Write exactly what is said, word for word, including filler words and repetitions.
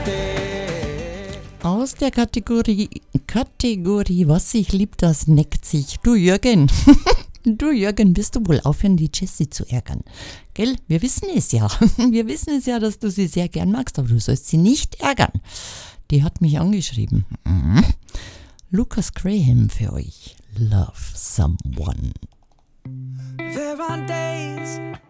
Aus der Kategorie, Kategorie, was sich liebt, das neckt sich. Du Jürgen, du Jürgen, wirst du wohl aufhören, die Jessie zu ärgern? Gell, wir wissen es ja. Wir wissen es ja, dass du sie sehr gern magst, aber du sollst sie nicht ärgern. Die hat mich angeschrieben. Mhm. Lucas Graham für euch. Love Someone. There are days